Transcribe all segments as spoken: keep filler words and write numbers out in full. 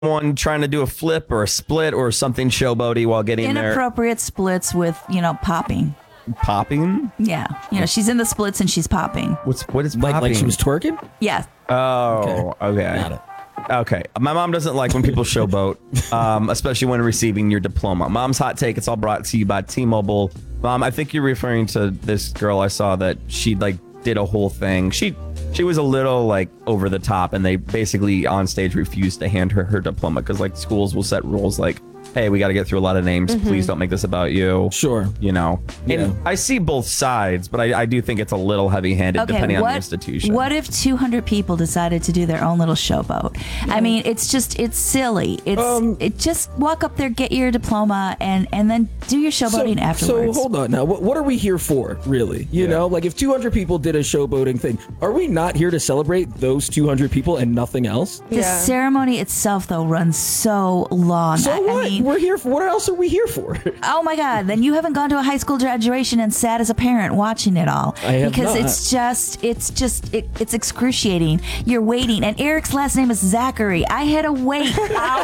someone trying to do a flip or a split or something showboaty while getting there. Inappropriate splits with, you know, popping. Popping? Yeah. You know, she's in the splits and she's popping. What's what is Like, popping? like she was twerking? Yeah. Oh, okay. Got it. Okay. My mom doesn't like when people showboat, um, especially when receiving your diploma. Mom's hot take. It's all brought to you by T-Mobile. Mom, I think you're referring to this girl I saw that she like did a whole thing. She she was a little like over the top, and they basically on stage refused to hand her her diploma because like schools will set rules like, hey, we got to get through a lot of names. Mm-hmm. Please don't make this about you. Sure. You know, and Yeah. I see both sides, but I, I do think it's a little heavy-handed Okay, depending what, on the institution. What if two hundred people decided to do their own little showboat? I mean, it's just, it's silly. It's Um, it just walk up there, get your diploma, and, and then do your showboating so, afterwards. So hold on now. What, what are we here for, really? You Yeah. know, like if two hundred people did a showboating thing, are we not here to celebrate those two hundred people and nothing else? The ceremony itself, though, runs so long. So I, what? I mean, We're here for, what else are we here for? oh my God, then you haven't gone to a high school graduation and sat as a parent watching it all. I have because not. it's just, it's just, it, it's excruciating. You're waiting. And Eric's last name is Zachary. I had to wait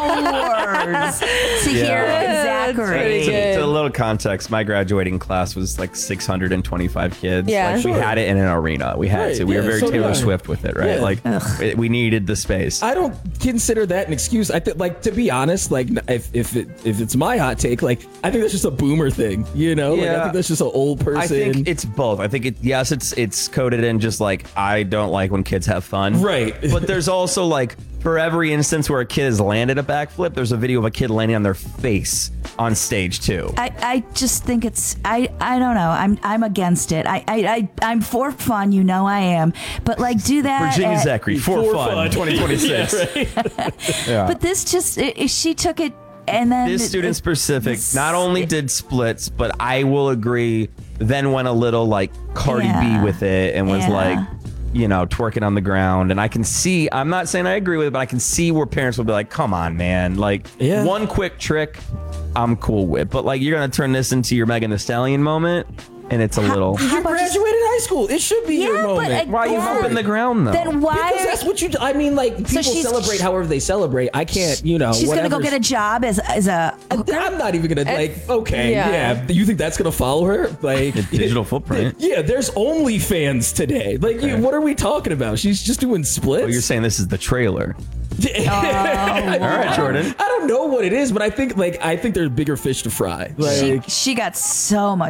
hours to hear Zachary. To, to a little context, my graduating class was like six hundred twenty-five kids. Yeah. Like, Sure. we had it in an arena. We had Right, to. We yeah, were very so did Taylor I. Swift with it, right? Yeah. Like it, we needed the space. I don't consider that an excuse. I think, like, to be honest, like, if if it if it's my hot take, like, I think that's just a boomer thing, you know? Like, I Yeah. think that's just an old person. I think it's both. I think it. Yes, it's it's coded in just like I don't like when kids have fun. Right. But there's also like for every instance where a kid has landed a backflip, there's a video of a kid landing on their face on stage too. I, I just think it's I, I don't know I'm I'm against it I, I, I I'm for fun, you know I am, but like do that Virginia at- Zachary for, For fun, fun. twenty twenty-six. Yeah, right. Yeah. but this just it, it- she took it and then This it- student it- specific this- not only did splits, but I will agree, then went a little like Cardi Yeah. B with it and was Yeah. like, you know, twerking on the ground. And I can see, I'm not saying I agree with it, but I can see where parents will be like, come on, man. Like, Yeah. one quick trick, I'm cool with. But like, you're going to turn this into your Megan Thee Stallion moment. And it's a little. You about just- graduated high school. It should be Yeah, your but moment. again- Why are you humping the ground though? then why Because that's what you. I mean, like, people she's- celebrate however they celebrate. I can't, you know. she's gonna go whatever's- get a job as as a hooker? I'm not even gonna like. Okay, yeah. yeah. You think that's gonna follow her? Like Digital footprint. Yeah, there's OnlyFans today. Like, you, what are we talking about? She's just doing splits. Well, you're saying this is the trailer. Oh, All right, Jordan. I don't know what it is, but I think like I think there's bigger fish to fry. she, Like, she got so much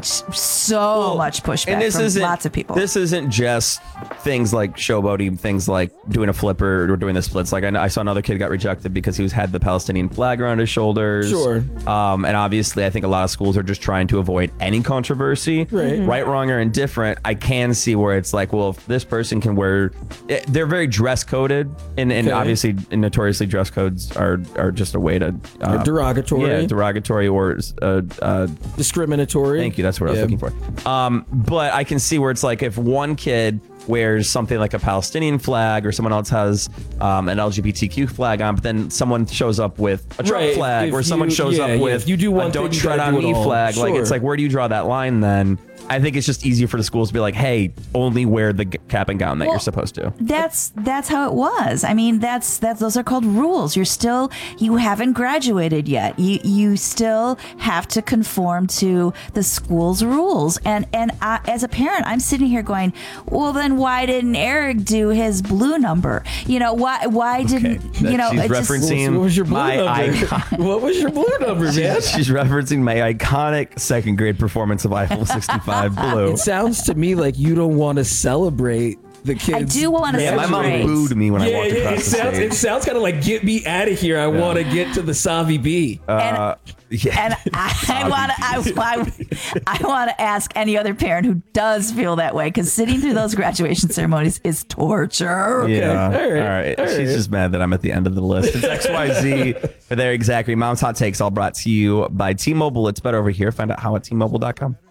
so much pushback And this from isn't lots of people. This isn't just things like showboating, things like doing a flipper or doing the splits. Like I, know- I saw another kid got rejected because he was had the Palestinian flag around his shoulders. Sure. Um, and obviously, I think a lot of schools are just trying to avoid any controversy. Right. Right, wrong, or indifferent. I can see where it's like, well, if this person can wear, it, they're very dress coded, and, and Okay. obviously, notoriously, dress codes are are just a way to uh, Or derogatory. Yeah, derogatory or uh, uh, discriminatory. Thank you. That's what I was Yeah. looking for. Um, but I can see where it's like if one kid wears something like a Palestinian flag or someone else has um, an L G B T Q flag on, but then someone shows up with a Trump Right, flag if or someone you- shows yeah, up yeah, with if you do one a don't thing, you tread gotta on do it me all. flag. Like Sure. it's like, where do you draw that line then? I think it's just easier for the schools to be like, hey, only wear the g- cap and gown that Well, you're supposed to. That's that's how it was. I mean, that's that's those are called rules. You're still you haven't graduated yet. You you still have to conform to the school's rules. And and I, as a parent, I'm sitting here going, well, then why didn't Eric do his blue number? You know why why didn't Okay. you know? She's it just- referencing What was your blue my number? icon. What was your blue number, man? She's referencing my iconic second grade performance of Eiffel sixty-five Blue. It sounds to me like you don't want to celebrate the kids. I do want to Yeah, my mom celebrate. booed me when I Yeah, walked yeah. across It the sounds. stage. It sounds kind of like get me out of here. I want to get to the Savi B. Uh, yeah. And I want to I, I, I want to ask any other parent who does feel that way, because sitting through those graduation ceremonies is torture. Yeah. All right. All right. All She's right. just mad that I'm at the end of the list. It's X Y Z for there exactly. Mom's Hot Takes, all brought to you by T-Mobile. It's better over here. Find out how at T Mobile dot com.